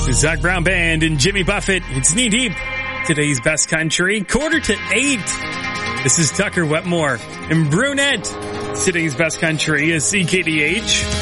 Zac Brown Band and Jimmy Buffett. It's Knee Deep. Today's best country, 7:45. This is Tucker Wetmore and Brunette. Today's best country is CKDH.